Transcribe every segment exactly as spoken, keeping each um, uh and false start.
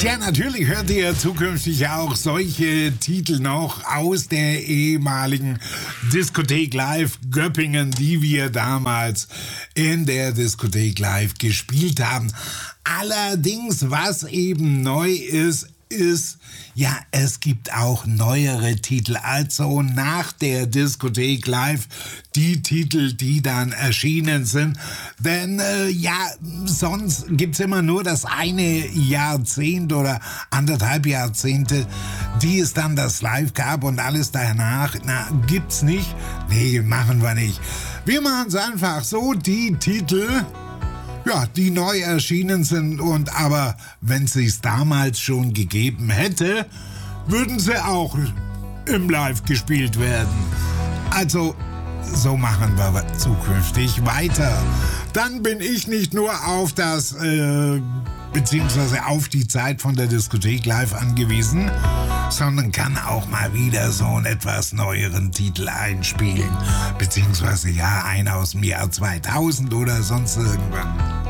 Ja, natürlich hört ihr zukünftig auch solche Titel noch aus der ehemaligen Diskothek Live Göppingen, die wir damals in der Diskothek Live gespielt haben. Allerdings, was eben neu ist, ist, ja, es gibt auch neuere Titel, also nach der Diskothek Live die Titel, die dann erschienen sind, denn äh, ja, sonst gibt's immer nur das eine Jahrzehnt oder anderthalb Jahrzehnte, die es dann das Live gab und alles danach, na, gibt's nicht, nee, machen wir nicht. Wir machen's einfach so, die Titel, ja, die neu erschienen sind, und aber wenn sie es damals schon gegeben hätte, würden sie auch im Live gespielt werden. Also, so machen wir zukünftig weiter. Dann bin ich nicht nur auf das, äh, beziehungsweise auf die Zeit von der Diskothek Live angewiesen, sondern kann auch mal wieder so einen etwas neueren Titel einspielen. Beziehungsweise ja, einer aus dem Jahr zweitausend oder sonst irgendwann.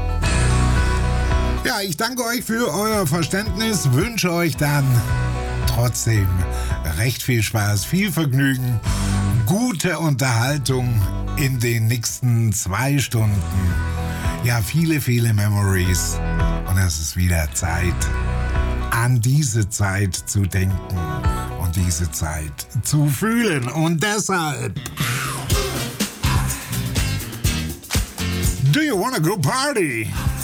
Ja, ich danke euch für euer Verständnis, wünsche euch dann trotzdem recht viel Spaß, viel Vergnügen, gute Unterhaltung in den nächsten zwei Stunden. Ja, viele, viele Memories. Und es ist wieder Zeit, an diese Zeit zu denken und diese Zeit zu fühlen. Und deshalb... Do you wanna go party?